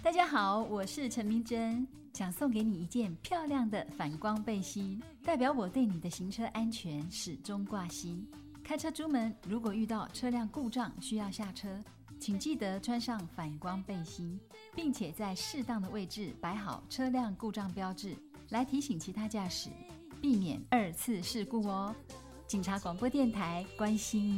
大家好，我是陈明真，想送给你一件漂亮的反光背心，代表我对你的行车安全始终挂心。开车出门，如果遇到车辆故障需要下车，请记得穿上反光背心，并且在适当的位置摆好车辆故障标志，来提醒其他驾驶，避免二次事故哦。警察广播电台关心你。